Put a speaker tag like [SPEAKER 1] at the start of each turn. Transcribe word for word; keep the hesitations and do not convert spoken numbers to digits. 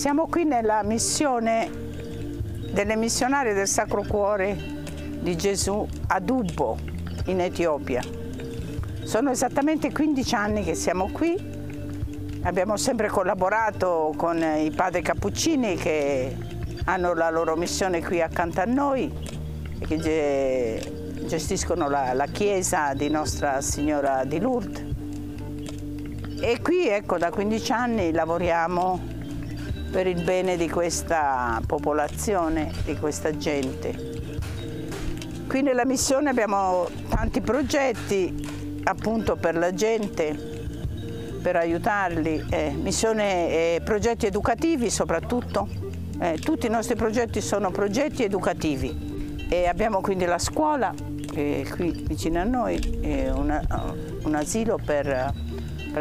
[SPEAKER 1] Siamo qui nella missione delle missionarie del Sacro Cuore di Gesù a Dubbo, in Etiopia. Sono esattamente quindici anni che siamo qui. Abbiamo sempre collaborato con i padri cappuccini che hanno la loro missione qui accanto a noi e che gestiscono la, la chiesa di Nostra Signora di Lourdes. E qui, ecco, da quindici anni lavoriamo per il bene di questa popolazione, di questa gente. Qui nella missione abbiamo tanti progetti, appunto, per la gente, per aiutarli, eh, missione, eh, progetti educativi soprattutto. Eh, tutti i nostri progetti sono progetti educativi. E abbiamo quindi la scuola, eh, qui vicino a noi, eh, una, un asilo per